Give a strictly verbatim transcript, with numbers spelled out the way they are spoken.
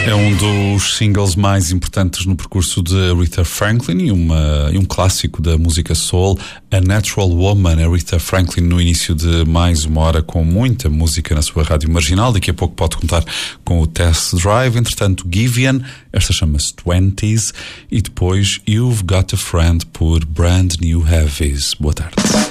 É um dos singles mais importantes no percurso de Aretha Franklin e, uma, e um clássico da música soul, A Natural Woman. Aretha Franklin no início de mais uma hora com muita música na sua rádio marginal. Daqui a pouco pode contar com o Test Drive. Entretanto, Giveon, esta chama-se twenties, e depois You've Got a Friend por Brand New Heavies. Boa tarde.